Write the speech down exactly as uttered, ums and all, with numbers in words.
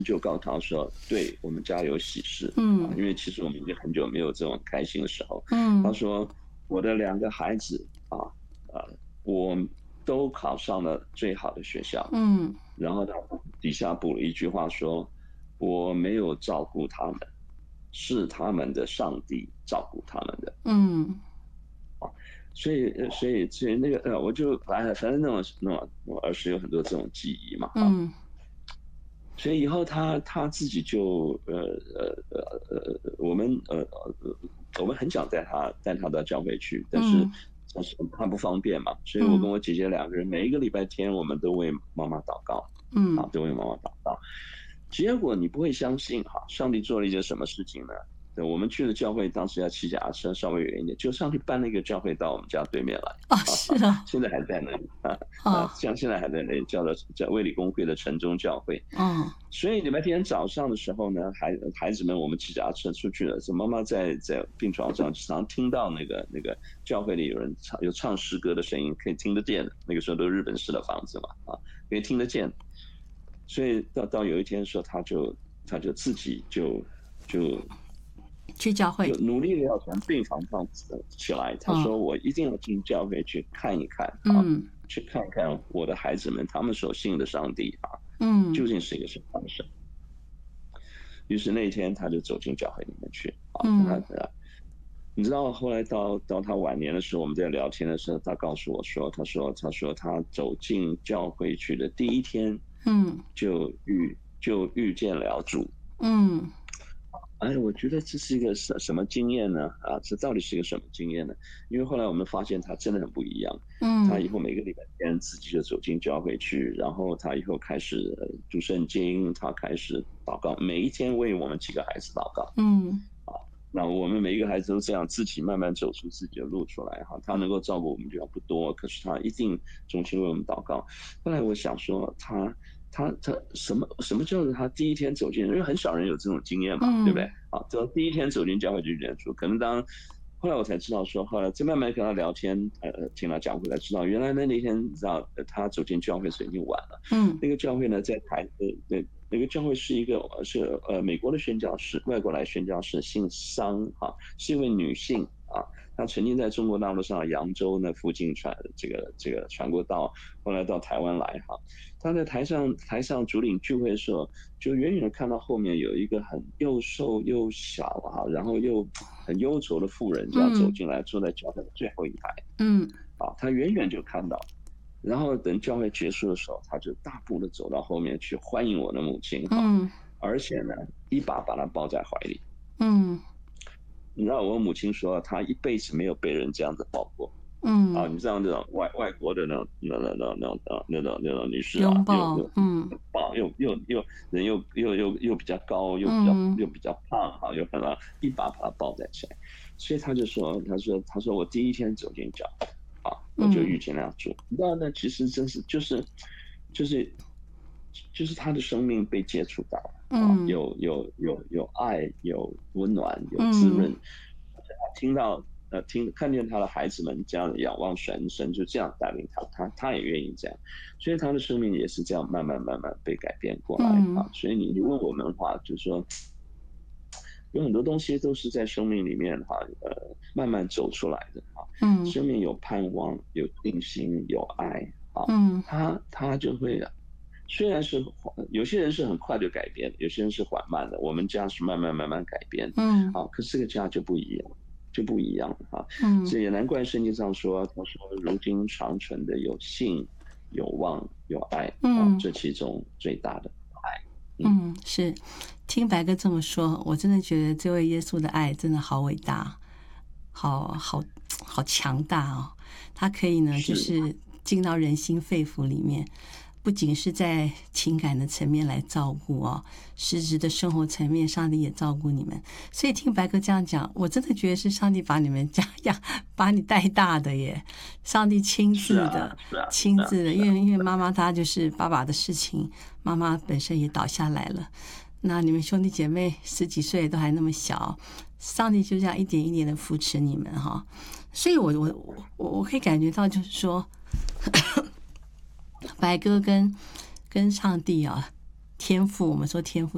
就告诉他说，对我们家有喜事， 嗯啊，因为其实我们已经很久没有这种开心的时候。他嗯说我的两个孩子啊，呃，我都考上了最好的学校， 嗯然后他底下补了一句话说，我没有照顾他们，是他们的上帝照顾他们的。 嗯所以，呃所以，所以那个，呃，我就反正反正那种那种，我儿时有很多这种记忆嘛，哈。 嗯所以以后他他自己就呃呃呃呃，我们呃呃我们很想带他带他到教会去，但是嗯但是他不方便嘛，所以我跟嗯我姐姐两个人每一个礼拜天我们都为妈妈祷告，啊， 嗯都为妈妈祷告。结果你不会相信哈，上帝做了一件什么事情呢？对，我们去的教会当时要骑脚踏车，稍微远一点，就上帝搬了一个教会到我们家对面来， 哦， 啊， 是啊， 现在还在那里啊。啊， 哦像现在还在那里，叫做叫卫理公会的城中教会。 哦所以礼拜天早上的时候呢，孩孩子们我们骑脚踏车出去了，是妈妈在在病床上，常听到那个那个教会里有人唱有唱诗歌的声音，可以听得见的。那个时候都是日本式的房子嘛，啊，可以听得见。所以到到有一天的时候，他就他就自己就就去教会， 就努力的要从病房上起来。他哦说：“我一定要进教会去看一看啊， 嗯去看看我的孩子们他们所信的上帝啊，究嗯竟是一个什么样的神。”于是那一天他就走进教会里面去啊，跟他嗯啊，你知道后来到到他晚年的时候，我们在聊天的时候，他告诉我说，他说他说他走进教会去的第一天嗯就遇就遇见了主。 嗯哎，我觉得这是一个什什么经验呢？啊，这到底是一个什么经验呢？因为后来我们发现他真的很不一样。他嗯以后每个礼拜天自己就走进教会去，然后他以后开始呃读圣经，他开始祷告，每一天为我们几个孩子祷告。 嗯那我们每一个孩子都这样自己慢慢走出自己的路出来哈。他能够照顾我们比较不多，可是他一定衷心为我们祷告。后来我想说他。他他什么什么叫做他第一天走进？因为很少人有这种经验嘛，对不对？ 嗯啊，这第一天走进教会就认出，可能当后来我才知道说，后来再慢慢跟他聊天，呃，听他讲，我才知道原来那那天你知道他走进教会时已经晚了。 嗯那个教会呢，在台呃对，那个教会是一个是呃美国的宣教士，外国来宣教士，姓商哈，是一位女性啊。她曾经在中国大陆上扬州那附近传这个这个传过道，后来到台湾来哈。她在台上台上主领聚会的时候，就远远的看到后面有一个很又瘦又小啊，然后又很忧愁的妇人这样走嗯进来，坐在教会的最后一排嗯啊。她远远就看到。然后等教会结束的时候，他就大步的走到后面去欢迎我的母亲哈， 嗯而且呢，一把把她抱在怀里。 嗯你知道我母亲说，她一辈子没有被人这样子抱过啊！ 嗯， 你知道那种外外国的那种那那那那那那种那种女士啊， 拥抱， 又又嗯抱又又又人又又又又比较高，又比较嗯又比较胖哈，又很啊，一把把她抱在起来。所以他就说，他说他说我第一天走进教会啊，我就遇见了主。你知道那其实真是就是就是就是他的生命被接触到啊， 嗯有有有有爱，有温暖，有滋润。 嗯而且他听到呃听看见他的孩子们这样仰望神，神就这样带领他，他他也愿意这样，所以他的生命也是这样慢慢慢慢被改变过来啊。 嗯所以你问我们的话，就是说。有很多东西都是在生命里面哈，呃，慢慢走出来的啊。 嗯生命有盼望，有信心，有爱啊， 嗯他他就会，虽然是有些人是很快就改变，有些人是缓慢的，我们家是慢慢慢慢改变， 嗯啊，可是这个家就不一样，就不一样了哈。 嗯这也难怪圣经上说，他说如今长存的有信、有望、有爱啊， 嗯这其中最大的爱。 嗯，是听白哥这么说，我真的觉得这位耶稣的爱真的好伟大，好好好强大哦！他可以呢，就是进到人心肺腑里面，不仅是在情感的层面来照顾哦，实质的生活层面，上帝也照顾你们。所以听白哥这样讲，我真的觉得是上帝把你们这样把你带大的耶，上帝亲自的、 是啊、 亲自的，因为因为妈妈她就是爸爸的事情，妈妈本身也倒下来了。那你们兄弟姐妹十几岁都还那么小，上帝就这样一点一点的扶持你们哈。所以我我我我可以感觉到，就是说，白哥跟跟上帝啊，天父，我们说天父